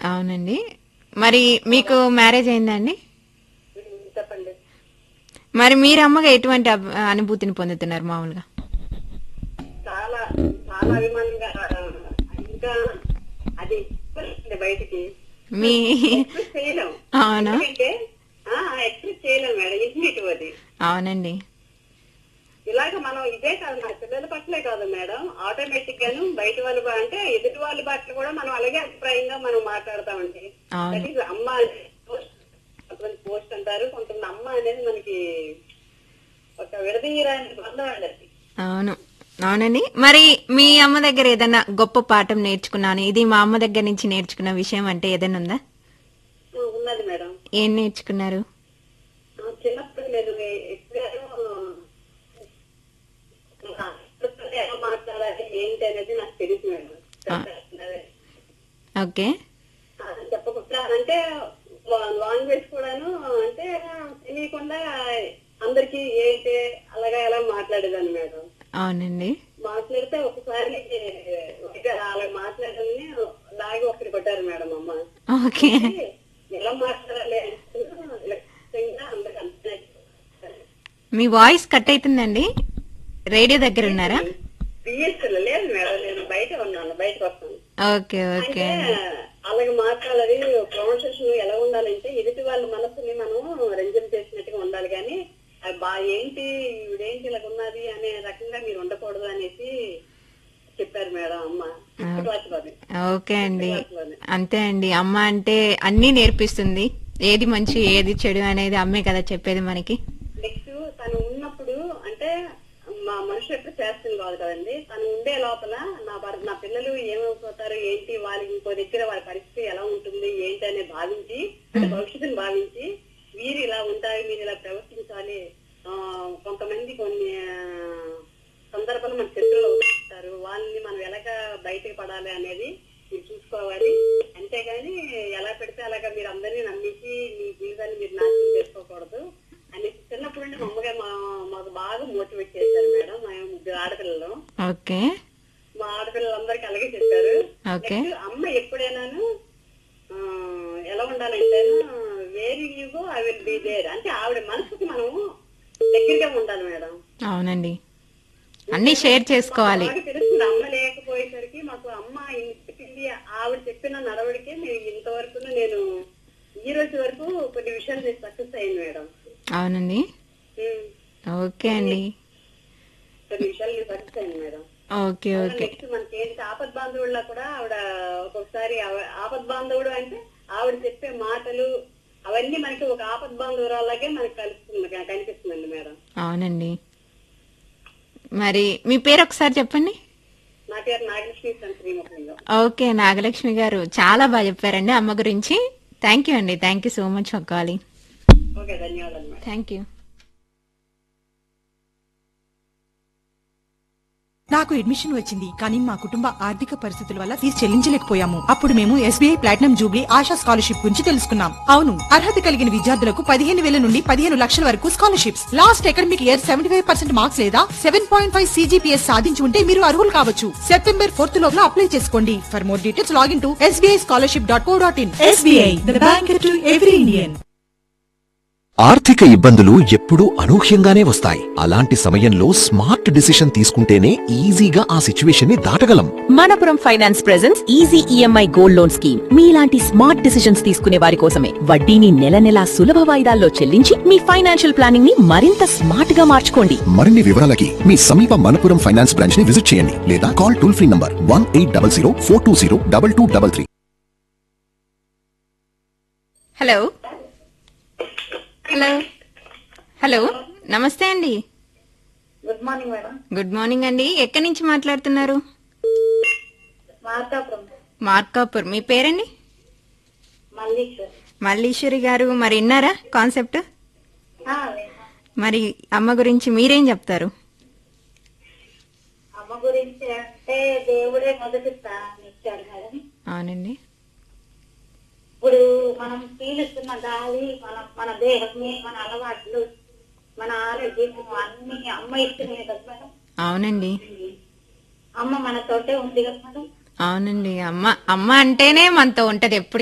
అవునండి. మరి మీకు మ్యారేజ్ అయిందా అండి? చెప్పండి. మరి మీరు అమ్మగా ఎటువంటి అనుభూతిని పొందుతున్నారు మామూలుగా? చాలా చాలా అభిమానంగా ఇంకా అది ఎక్స్ప్రెస్ బయటికి మీ ఎక్స్ప్రెస్ చేయలేం. అవునా? ఎందుకంటే ఎక్స్ప్రెస్ చేయలేం మేడం, ఇంటిమేటివ్ అది. అవునండి. ఇలాగ మనం ఇదే కాదు, మన పిల్లల పట్లే కాదు మేడం, ఆటోమేటిక్ గాను బయట వాళ్ళ అంటే ఎదుటి వాళ్ళ పట్ల కూడా మనం అలాగే అభిప్రాయంగా మనం మాట్లాడతామండి. అవును. దట్ ఈస్ అమ్మ కొంతమంది పోస్ట్ అంటారు, కొంతమంది అమ్మ అనేది మనకి ఒక విడదీయరాని బంధం అండి అది. అవును. అవునండి. మరి మీ అమ్మ దగ్గర ఏదైనా గొప్ప పాఠం నేర్చుకున్నాను, ఇది మా అమ్మ దగ్గర నుంచి నేర్చుకున్న విషయం అంటే ఏదైనా ఉందా? ఉన్నది మేడం. ఏం నేర్చుకున్నారు? చిన్నప్పుడు నేను ఎప్పుడూ ఎలా మాట్లాడాలి ఏంటి అనేది నాకు తెలుసు మేడం. ఓకే. చెప్పకుండా అంటే లాంగ్వేజ్ కూడాను అంటే తెలియకుండా అందరికి ఏంటి అలాగా ఎలా మాట్లాడేదాన్ని మేడం. అవునండి. మాట్లాడితే ఒకసారి అలా మాట్లాడాలని లాగి ఒకటి కొట్టారు మేడం అమ్మ. ఓకే. ఎలా మాట్లాడాలి అంటే అందరికి మీ వాయిస్ కట్ అవుతుందండి. రేడియో దగ్గర ఉన్నారా? బిఎస్ఎల్ లేదు మేడం, నేను బయట ఉన్నాను, బయటకు వస్తాను. ఓకే. ఓకే అంటే అండి. అలాగే మాట్లాడాలి. ప్రొనౌన్సియేషన్ ఎలా ఉండాలంటే ఎదుటి వాళ్ళ మనసుని మనం రంజన చేసినట్టుగా ఉండాలి, కానీ అది ఏంటి ఇవిడేంటి ఇలాగ ఉన్నది అనే రకంగా మీరు ఉండకూడదు అనేసి చెప్పారు మేడం అమ్మ. ఓకే అండి. అంతే అండి. అమ్మ అంటే అన్ని నేర్పిస్తుంది. ఏది మంచి ఏది చెడు అనేది అమ్మే కదా చెప్పేది మనకి. నెక్స్ట్ తను ఉన్నప్పుడు అంటే మా మనిషి ఎప్పుడు చేస్తుంది కాదు కదండి, తను ఉండే లోపల నా పిల్లలు ఏమైపోతారు ఏంటి, వాళ్ళకి ఇంకో దగ్గర వాళ్ళ పరిస్థితి ఎలా ఉంటుంది ఏంటి అనే భావించి, అంటే భవిష్యత్తుని భావించి వీరు ఇలా ఉంటారు, మీరు ఇలా ప్రవర్తించాలి, కొంతమంది కొన్ని సందర్భాలు మన శత్రువులు అవుతారు, వాళ్ళని మనం ఎలాగ బయటకు పడాలి అనేది మీరు చూసుకోవాలి, అంతేగాని ఎలా పెడితే అలాగా మీరు అందరినీ నమ్మించి మీ జీవితాన్ని మీరు నాశనం చేసుకోకూడదు అని చిన్నప్పుడు నుండి మా అమ్మగారు మాకు బాగా మోటివేట్ చేశారు మేడం. మేము 3 ఆడపిల్లలు. ఓకే. మా ఆడపిల్లలందరికీ అలాగే చెప్పారు. ఓకే. అమ్మ ఎప్పుడైనాను ఎలా ఉండాలంటే vary you go I will be there, అంటే ఆవిడ మనసుకి మనం దగ్గరగా ఉండాలి మేడం. అవునండి. అన్ని షేర్ చేసుకోవాలి. తెలుస్తుంది అమ్మ లేకపోయేసరికి మాకు అమ్మ ఇంటికి ఆవిడ చెప్పిన నడవడికే నేను ఇంతవరకు నేను ఈ రోజు వరకు కొన్ని విషయాలు నేను సక్సెస్ అయ్యింది మేడం. అవునండి. ఓకే అండి. కొన్ని విషయాలు నేను సక్సెస్ అయ్యింది మేడం. ఓకే. ఓకే. నెక్స్ట్ మనకి ఏంటి ఆపద్ బాంధవుల్లో కూడా ఆవిడ ఒక్కొక్కసారి ఆపద్ బాంధవుడు అంటే ఆవిడ చెప్పే మాటలు అవన్నీ మనకి ఒక ఆపద్ బాంధవురాలాగే మనకి కనిపిస్తుందండి మేడం. అవునండి. మరి మీ పేరు ఒకసారి చెప్పండి. నా పేరు నాగలక్ష్మి శ్రీముఖలింగం. ఓకే నాగలక్ష్మి గారు, చాలా బాగా చెప్పారండి అమ్మ గురించి. థ్యాంక్ యూ అండి. Thank you so much for calling. Okay, ధన్యవాదాలు మేడం. Thank you. నాకు అడ్మిషన్ వచ్చింది, కానీ మా కుటుంబ ఆర్థిక పరిస్థితుల వల్ల ఫీజు చెల్లించలేకపోయాము. అప్పుడు మేము SBI platinum Jubilee ASHA scholarship గురించి తెలుసుకున్నాం. అవును, అర్హత కలిగిన విద్యార్థులకు 15,000 నుండి 15 లక్షల వరకు scholarships. Last academic year 75% marks లేదా 7.5 CGPS సాధించి ఉంటే మీరు అర్హులు కావచ్చు. సెప్టెంబర్ 4th లోపల అప్లై చేసుకోండి. For more details login to sbischolarship.co.in. SBI, the bank to every Indian. ఆర్థిక ఇబ్బందులు ఎప్పుడూ అనూహ్యంగానే వస్తాయి. అలాంటి సమయంలో స్మార్ట్ డిసిషన్ తీసుకుంటేనే ఈజీగా ఆ సిచ్యువేషన్ ని దాటగలం. Manappuram finance presents easy EMI gold loan scheme. మీలాంటి స్మార్ట్ డిసిషన్స్ తీసుకునే వారి కోసమే. వడ్డీని నెల నెలా సులభ వాయిదాల్లో చెల్లించి మీ ఫైనాన్షియల్ ప్లానింగ్ ని మరింత స్మార్ట్ గా మార్చుకోండి. మరిన్ని వివరాలకి మీ సమీప మనపురం ఫైనాన్స్ బ్రాంచ్ ని విజిట్ చేయండి లేదా call toll free number 1800 420 2233. Hello hello hello, నమస్తే అండి. Good morning madam. Good morning అండి. ఎక్కడి నుంచి మాట్లాడుతున్నారు? మార్కాపురం. మార్కాపూర్. మీ పేరండి? మల్లీశ్వరి గారు. మరి విన్నారా కాన్సెప్ట్? మరి అమ్మ గురించి మీరేం చెప్తారు? అమ్మ గురించి అంటే దేవుడే మొదటి స్థానం ఇచ్చాడు మేడం. అవునండి. ఇప్పుడు మనం పీలుస్తున్న గాలి, మన దేహమే, మన అలవాట్లు, మన ఆరోగ్యం అన్ని అమ్మ ఇస్తున్నాయి కదా మేడం. అవునండి. అమ్మ మనతోటే ఉంది కదా మేడం. అవునండి. అమ్మ అంటేనే మనతో ఉంటది ఎప్పుడు.